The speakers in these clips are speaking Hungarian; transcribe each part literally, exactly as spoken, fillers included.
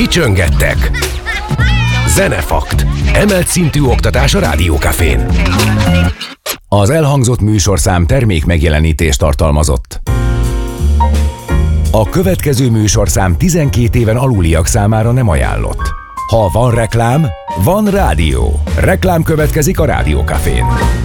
Kicsöngettek. Zenefakt. Emelt szintű oktatás a Rádió Cafén. Az elhangzott műsorszám termék megjelenítést tartalmazott. A következő műsorszám tizenkét éven aluliak számára nem ajánlott. Ha van reklám, van rádió. Reklám következik a Rádió Cafén.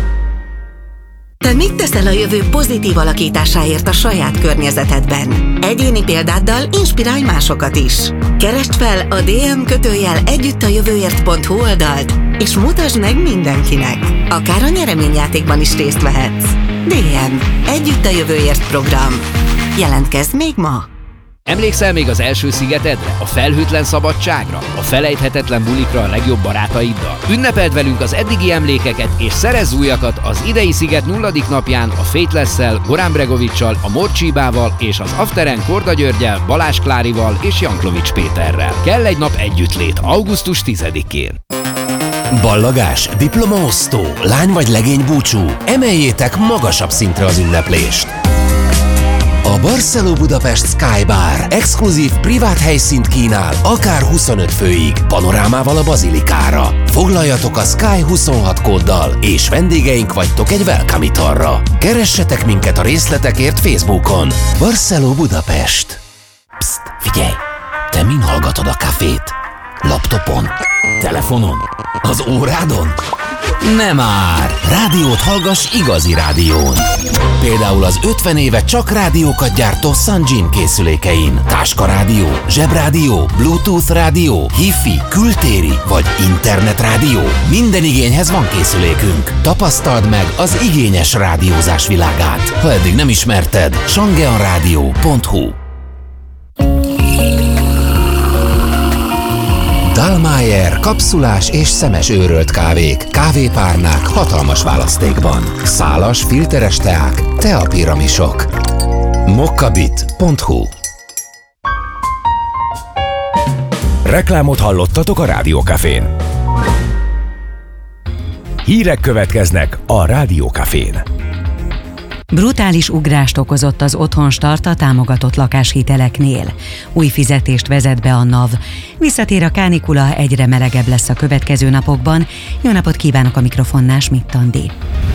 Te mit teszel a jövő pozitív alakításáért a saját környezetedben? Egyéni példáddal inspirálj másokat is. Keresd fel a dé em kötőjel együttajövőért pont hu oldalt, és mutasd meg mindenkinek. Akár a nyereményjátékban is részt vehetsz. dé em. Együtt a jövőért program. Jelentkezz még ma! Emlékszel még az első szigetedre? A felhőtlen szabadságra? A felejthetetlen bulikra a legjobb barátaiddal? Ünnepeld velünk az eddigi emlékeket, és szerezz újakat az idei sziget nulladik napján a Faithless-szel, Goran Bregovic-sal, a Morcsibával és az Afteren Korda Györgyel, Balázs Klárival és Janklovics Péterrel. Kell egy nap együttlét augusztus tizedikén. Ballagás, diplomaosztó, lány vagy legény búcsú. Emeljétek magasabb szintre az ünneplést. A Barceló Budapest Sky Bar exkluzív privát helyszínt kínál, akár huszonöt főig, panorámával a bazilikára. Foglaljatok a Sky huszonhat kóddal, és vendégeink vagytok egy welcome italra. Keressetek minket a részletekért Facebookon. Barceló Budapest. Psst, figyelj! Te min hallgatod a kafét? Laptopon? Telefonon? Az órádon? Nem már! Rádiót hallgass igazi rádión. Például az ötven éve csak rádiókat gyártó Sanjin készülékein. Táskarádió, zsebrádió, Bluetooth rádió, Hi-Fi, kültéri vagy internetrádió. Minden igényhez van készülékünk. Tapasztald meg az igényes rádiózás világát. Ha eddig nem ismerted, sangeanradio pont hu. Dallmayr kapszulás és szemes őrölt kávék, kávépárnák hatalmas választékban. Szálas, filteres teák, teapiramisok. mokkabit pont hu. Reklámot hallottatok a Rádió Cafén. Hírek következnek a Rádió Cafén. Brutális ugrást okozott az Otthonstart a támogatott lakáshiteleknél. Új fizetést vezet be a NAV. Visszatér a kánikula, egyre melegebb lesz a következő napokban. Jó napot kívánok, a mikrofonnál Schmidt Andi.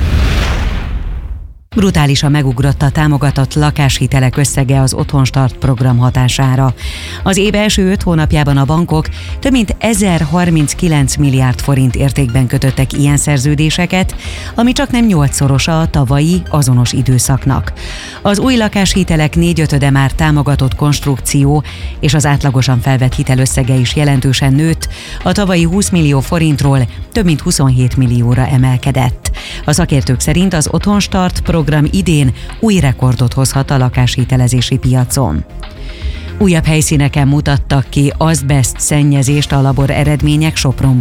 Brutálisan megugrott a támogatott lakáshitelek összege az Otthonstart program hatására. Az év első öt hónapjában a bankok több mint ezerharminckilenc milliárd forint értékben kötöttek ilyen szerződéseket, ami csaknem nyolcszorosa a tavalyi azonos időszaknak. Az új lakáshitelek négyötöde már támogatott konstrukció, és az átlagosan felvett hitelösszege is jelentősen nőtt, a tavalyi húsz millió forintról több mint huszonhét millióra emelkedett. A szakértők szerint az Otthonstart program idén új rekordot hozhat a lakáshitelezési piacon. Újabb helyszíneken mutattak ki azbeszt szennyezést a labor eredmények Sopronban.